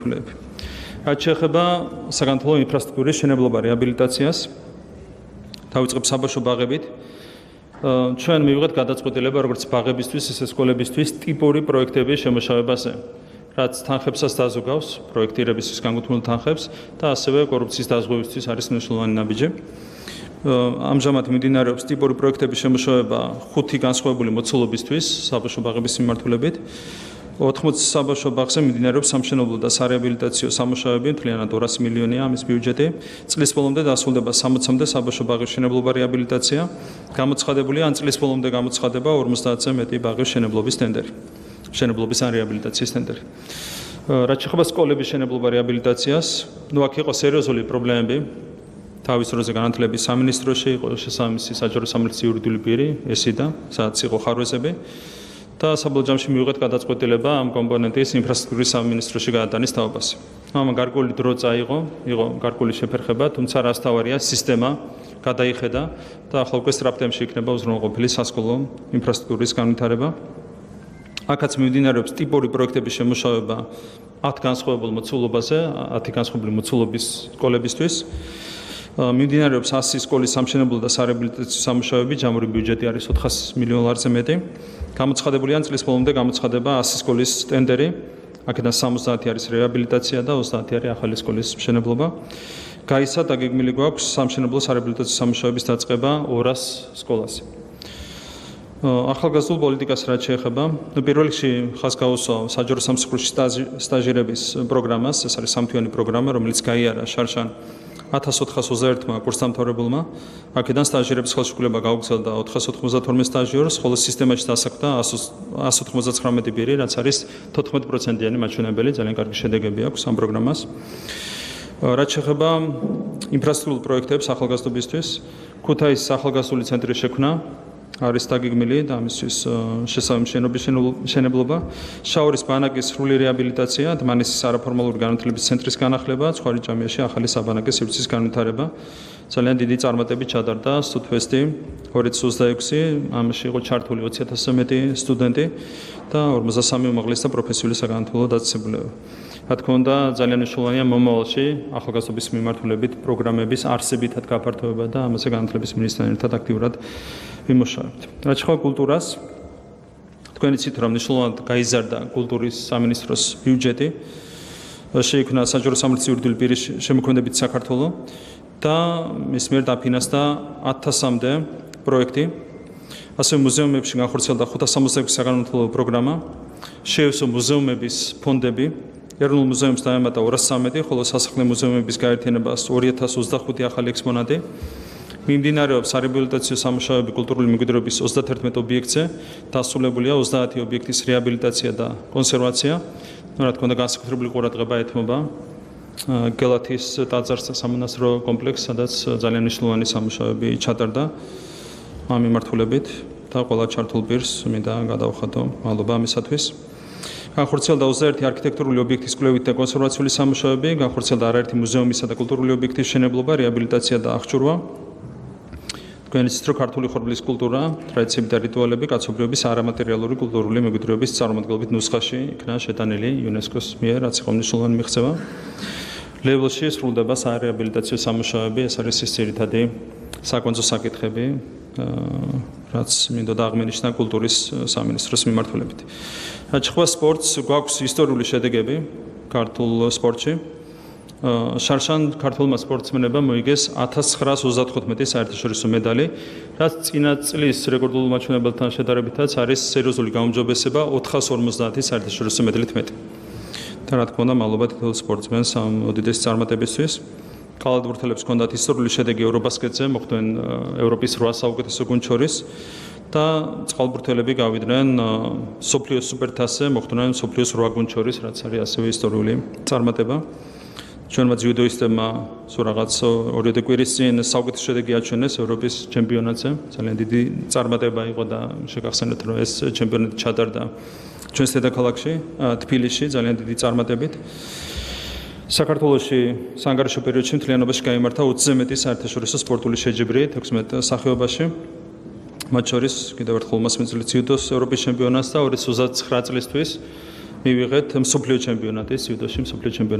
რაც შეეხება საგანთლო ინფრასტრუქტურის მშენებლობა რეაბილიტაციას, დავიწყებ საბავშვო ბაღებით. ჩვენ მივიღეთ გადაწყვეტილება როგორც ბაღებისთვის, ისე სკოლებისთვის ტიპური პროექტების შემუშავებაზე, რაც თანხებსაც დაზოგავს, პროექტირებისთვის განკუთვნილ თანხებს და ასევე კორუფციის დაზღვევისთვის არის მნიშვნელოვანი ნაბიჯი. ამჟამად მიმდინარეობს ტიპური პროექტების შემუშავება 5 განსხვავებული მოცულობისთვის საბავშვო ბაღების მიმართულებით. 80 საბავშვო ბაღზე მიმდინარეობს სამშენებლო და სარეაბილიტაციო სამუშაოები, მთლიანად 200 მილიონია ამის ბიუჯეტი. წლის ბოლომდე დასრულდება 60-მდე საბავშვო ბაღის მშენებლობა რეაბილიტაცია. გამოცხადებულია ან წლის ბოლომდე გამოცხადება 50-ზე მეტი ბაღის მშენებლობის ტენდერი. მშენებლობის ან რეაბილიტაციის ტენდერი. რაც შეეხება სკოლების მშენებლობა რეაბილიტაციას, აქ იყო სერიოზული პრობლემები. თავის დროზე განათლების სამინისტროში იყო შესაბამისი საჯარო სამართლის იურიდიული პირი, ესიდა, სადაც იყო ხარვეზები. და საბოლოო ჯამში მივიღეთ გადაწყვეტილება ამ კომპონენტის ინფრასტრუქტურის სამინისტროში გადატანის თაობას. ამან გარკვეული დრო წაიღო, იყო გარკვეული შეფერხება, თუმცა რასთავარია სისტემა გადაიხედა და ახლა უკვე სტრაპტემში იქნება უზრუნველყოფილი სასკოლო ინფრასტრუქტურის განვითარება. აქაც მიმდინარეობს ტიპური პროექტების შემუშავება 10 განსხვავებულ მოცულობაზე, 10 განსხვავებული მოცულობის სკოლებისთვის. მიმდინარეობს 100 სკოლის სამშენებლო და სარეაბილიტაციო სამუშაოები, ჯამური ბიუჯეტი არის 400 მილიონ ლარზე მეტი. გამოცხადებულია წლის ბოლომდე გამოცხადება 100 სკოლის ტენდერი. აქედან 70 არის რეაბილიტაცია და 30 არის ახალი სკოლის მშენებლობა. გაისა დაგეგმილი გვაქვს სამშენებლო სარეაბილიტაციო სამუშაოების დაწყება 200 სკოლაზე. ახალგაზრდულ პოლიტიკას რაც შეეხება, პირველ რიგში ხაზს გაუსვა საჯარო სამსახურში სტაჟირების პროგრამას, ეს არის სამთვიანი პროგრამა, რომელიც გაიარა შარშან 1421-მა კურსდამთავრებულმა. აქედან სტაჟირების ხელშეკრულება გაუგზავნა 492 სტაჟიორს, ხოლო სისტემაში დასაქმდა 199 პირი, რაც არის 14%-იანი მაჩვენებელი, ძალიან კარგი შედეგები აქვს ამ პროგრამას. რაც შეეხება ინფრასტრუქტურულ პროექტებს ახალგაზრდობისთვის, ქუთაისის ახალგაზრდული ცენტრის შექმნა არის დაგეგმილი და ამისთვის შესაბამისი შენობის მშენებლობა. შაორის ბანაკის სრული რეაბილიტაცია, დმანისის არაფორმალური განათლების ცენტრის განახლება, ცხვარიჭამიაში ახალი საბანაკის სივრცის განვითარება. ძალიან დიდი წარმატებით ჩატარდა სტუდფესტი 2026, ამაში იყო ჩართული 20,000-ზე მეტი სტუდენტი და 53 უმაღლესი და პროფესიული საგანათლებლო დაწესებულება. რა თქმა უნდა, ძალიან მნიშვნელოვანია მომავალში ახალგაზრდობის მიმართულებით პროგრამების არსებითად გაფართოება და ამაზე განათლების მინისტრთან ერთად აქტიურად ვიმუშავებთ. რაც შეეხება კულტურას, თქვენ იცით, რომ მნიშვნელოვნად გაიზარდა კულტურის სამინისტროს ბიუჯეტი. შეიქმნა საჯარო სამართლის იურიდიული პირის შემოქმედებით საქართველო და მის მიერ დაფინანსდა 1000-მდე პროექტი. ასევე მუზეუმებში განხორციელდა 566 საგანმანათლებლო პროგრამა, შეივსო მუზეუმების ფონდები. ეროვნულ მუზეუმს დაემატა 213, ხოლო სასახლე მუზეუმების გაერთიანებას 2025 ახალი ექსპონატი. მიმდინარეობს სარეაბილიტაციო სამუშაოები კულტურული მემკვიდრეობის 31 ობიექტზე, დასრულებულია 30 ობიექტის რეაბილიტაცია და კონსერვაცია. რა თქმა უნდა, განსაკუთრებული ყურადღება ეთმობა გელათის ტაძარს და სამონასტრო კომპლექსს, სადაც ძალიან მნიშვნელოვანი სამუშაოები ჩატარდა ამ მიმართულებით და ყველა ჩართულ პირს მინდა გადავხატო მადლობა ამისათვის. განხორციელდა 21 არქიტექტურული ობიექტის კვლევით და კონსერვაციული სამუშაოები, განხორციელდა არაერთი მუზეუმისა და კულტურული ობიექტის მშენებლობა, რეაბილიტაცია და აღჭურვა. თქვენ იცით, რომ ქართული ხორბლის კულტურა, ტრადიციები და რიტუალები კაცობრიობის არამატერიალური კულტურული მემკვიდრეობის წარმომადგენლობით ნუსხაში იქნა შეტანილი იუნესკოს მიერ, რაც იყო მნიშვნელოვანი მიღწევა. ლეველში სრულდება სარეაბილიტაციო სამუშაოები, ეს არის ის ძირითადი საკონცო საკითხები, რაც მინდოდა აღმენიშნა კულტურის სამინისტროს მიმართულებით. რაც შეეხება სპორტს, გვაქვს ისტორიული შედეგები ქართულ სპორტში. შარშან ქართულმა სპორტსმენებმა მოიგეს 1935 საერთაშორისო медаლი, რაც წინა წლის რეკორდულ მაჩვენებელთან შედარებითაც არის სერიოზული გაუმჯობესება 450 საერთაშორისო медаლით მეტი. და რა თქმა უნდა, მადლობა თითოეულ სპორტსმენს ამ უდიდესი წარმატებისთვის. კალათბურთელებს ჰქონდათ ისტორიული შედეგი ევრობასკეტზე, მოხვდნენ ევროპის 8 საუკეთესო გუნდს შორის და წყალბურთელები გავიდნენ სოფლიოს სუპერთასზე, მოხვდნენ სოფლიოს 8 გუნდს შორის, რაც არის ასევე ისტორიული წარმატება. ჩვენმა ძიუდოისტებმა სულ რაღაც 2 კვირის წინ საუკეთესო შედეგი აჩვენეს ევროპის ჩემპიონატზე. ძალიან დიდი წარმატება იყო და შეგახსენეთ, რომ ეს ჩემპიონატი ჩატარდა ჩვენს დედაქალაქში, თბილისში, ძალიან დიდი წარმატებით. საქართველოში საანგარიშო პერიოდში მთლიანობაში გაიმართა 20-ზე მეტი საერთაშორისო სპორტული შეჯიბრი 16 სახეობაში. მათ შორის კიდევ ერთხელ მასმეძილი ძიუდოს ევროპის ჩემპიონატს და 2029 წლისთვის მივიღეთ მსოფლიო ჩემპიონატის, იუდოში მსოფლიო ჩემპიონატი.